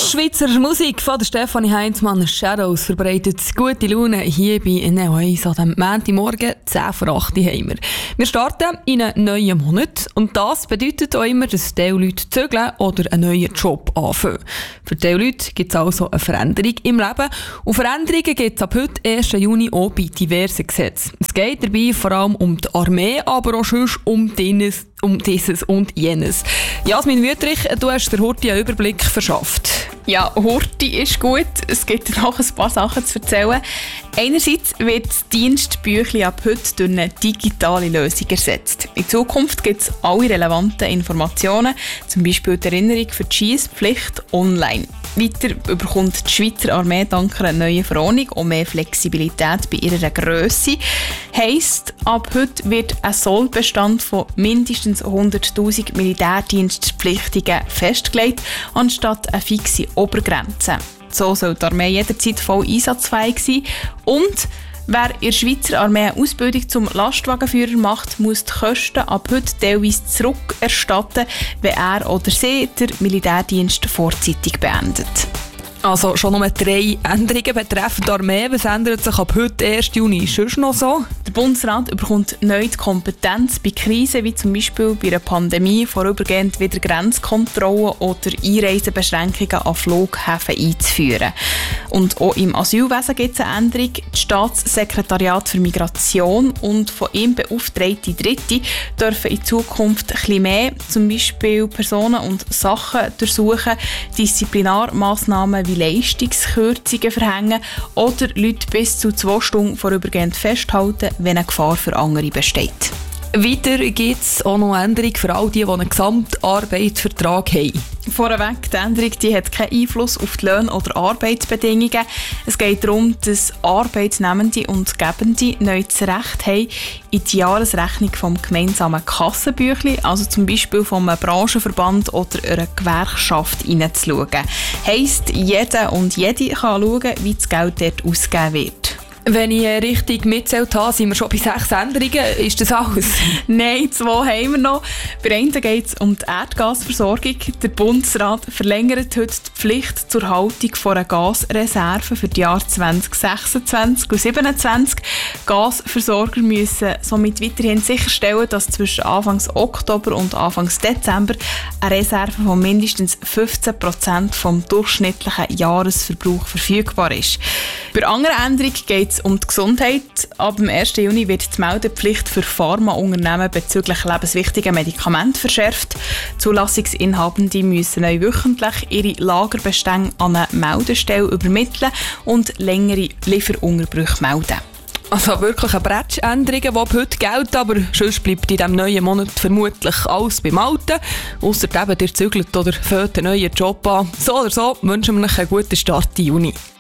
Ostschweizer Musik von der Stefanie Heinzmann Shadows verbreitet gute Laune hier bei NL1 an diesem Montagmorgen 10 vor 8 Uhr haben wir. Wir starten in einen neuen Monat und das bedeutet auch immer, dass die Leute zügeln oder einen neuen Job anfangen. Für die Leute gibt es also eine Veränderung im Leben und Veränderungen gibt es ab heute 1. Juni auch bei diversen Gesetzen. Es geht dabei vor allem um die Armee, aber auch sonst um dieses und jenes. Jasmin Wüttrich, du hast der Horti einen Überblick verschafft. Ja, Horti ist gut. Es gibt noch ein paar Sachen zu erzählen. Einerseits wird das Dienstbüchlein ab heute durch eine digitale Lösung ersetzt. In Zukunft gibt es alle relevanten Informationen, zum Beispiel die Erinnerung für die Schiesspflicht online. Weiter bekommt die Schweizer Armee dank einer neuen Verordnung und mehr Flexibilität bei ihrer Grösse. Heisst, ab heute wird ein Sollbestand von mindestens 100'000 Militärdienstpflichtigen festgelegt, anstatt eine fixe Obergrenze. So soll die Armee jederzeit voll einsatzfähig sein. Und wer in der Schweizer Armee eine Ausbildung zum Lastwagenführer macht, muss die Kosten ab heute teilweise zurückerstatten, wenn er oder sie den Militärdienst vorzeitig beendet. Also schon nur 3 Änderungen betreffend die Armee. Was ändert sich ab heute 1. Juni? Ist es noch so? Der Bundesrat bekommt neu die Kompetenz, bei Krisen wie zum Beispiel bei einer Pandemie vorübergehend wieder Grenzkontrollen oder Einreisebeschränkungen an Flughäfen einzuführen. Und auch im Asylwesen gibt es eine Änderung. Das Staatssekretariat für Migration und von ihm beauftragte Dritte dürfen in Zukunft ein bisschen mehr, zum Beispiel Personen und Sachen durchsuchen, Disziplinarmaßnahmen wie Leistungskürzungen verhängen oder Leute bis zu 2 Stunden vorübergehend festhalten, wenn eine Gefahr für andere besteht. Weiter gibt es auch noch Änderungen für all die einen Gesamtarbeitsvertrag haben. Vorweg, die Änderung die hat keinen Einfluss auf die Löhne oder Arbeitsbedingungen. Es geht darum, dass Arbeitnehmende und Gebende neu das Recht haben, in die Jahresrechnung vom gemeinsamen Kassenbüchlein, also zum Beispiel vom Branchenverband oder einer Gewerkschaft, hineinzuschauen. Heisst, jeder und jede kann schauen, wie das Geld dort ausgegeben wird. Wenn ich richtig mitzählt habe, sind wir schon bei 6 Änderungen. Ist das alles? Nein, 2 haben wir noch. Bei einem geht es um die Erdgasversorgung. Der Bundesrat verlängert heute die Pflicht zur Haltung von einer Gasreserve für die Jahre 2026 und 2027. Gasversorger müssen somit weiterhin sicherstellen, dass zwischen Anfang Oktober und Anfang Dezember eine Reserve von mindestens 15% vom durchschnittlichen Jahresverbrauch verfügbar ist. Bei einer anderen Änderung geht es um die Gesundheit. Ab dem 1. Juni wird die Meldepflicht für Pharmaunternehmen bezüglich lebenswichtiger Medikamente verschärft. Zulassungsinhabende müssen neu wöchentlich ihre Lagerbestände an eine Meldestelle übermitteln und längere Lieferunterbrüche melden. Also wirklich eine Bretschänderung, die ab heute gelten, aber sonst bleibt in diesem neuen Monat vermutlich alles beim Alten. Ausser eben, ihr zügelt oder fängt einen neuen Job an. So oder so wünschen wir euch einen guten Start in Juni.